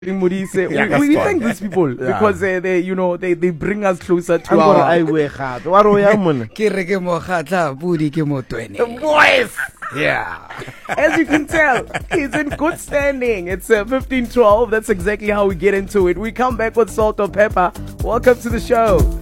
Modise. We thank these people because they bring us closer to our voice. Yeah. As you can tell, he's in good standing. It's 15:12. That's exactly how we get into it. We come back with Salt or Pepper. Welcome to the show.